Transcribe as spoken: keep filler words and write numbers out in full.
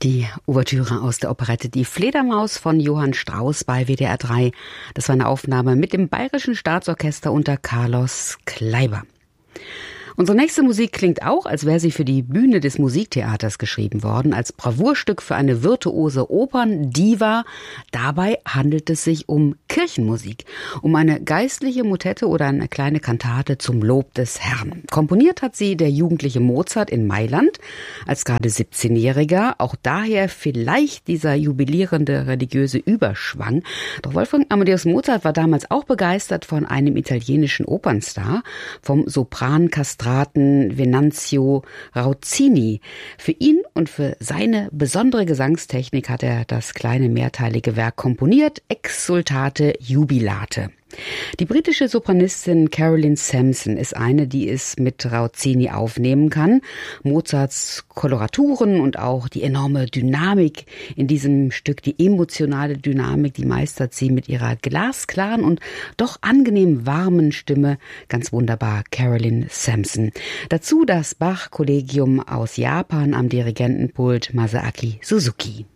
Die Ouvertüre aus der Operette Die Fledermaus von Johann Strauss bei W D R drei. Das war eine Aufnahme mit dem Bayerischen Staatsorchester unter Carlos Kleiber. Unsere nächste Musik klingt auch, als wäre sie für die Bühne des Musiktheaters geschrieben worden, als Bravourstück für eine virtuose Operndiva. Dabei handelt es sich um Kirchenmusik, um eine geistliche Motette oder eine kleine Kantate zum Lob des Herrn. Komponiert hat sie der jugendliche Mozart in Mailand als gerade siebzehnjähriger. Auch daher vielleicht dieser jubilierende religiöse Überschwang. Doch Wolfgang Amadeus Mozart war damals auch begeistert von einem italienischen Opernstar, vom Sopran Castraten Venanzio Rauzzini. Für ihn und für seine besondere Gesangstechnik hat er das kleine mehrteilige Werk komponiert, Exsultate Jubilate. Die britische Sopranistin Caroline Sampson ist eine, die es mit Rauzzini aufnehmen kann. Mozarts Koloraturen und auch die enorme Dynamik in diesem Stück, die emotionale Dynamik, die meistert sie mit ihrer glasklaren und doch angenehm warmen Stimme. Ganz wunderbar, Caroline Sampson. Dazu das Bach-Kollegium aus Japan am Dirigentenpult Masaaki Suzuki.